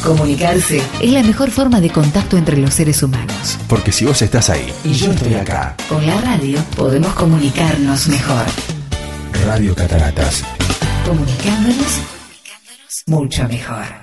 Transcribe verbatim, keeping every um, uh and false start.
Comunicarse es la mejor forma de contacto entre los seres humanos. Porque si vos estás ahí y yo estoy acá, con la radio podemos comunicarnos mejor. Radio Cataratas. Comunicándonos, comunicándonos mucho mejor.